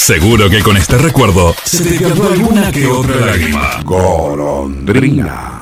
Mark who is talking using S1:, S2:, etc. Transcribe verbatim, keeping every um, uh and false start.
S1: Seguro que con este recuerdo se te cantó alguna que otra lágrima.
S2: Golondrina.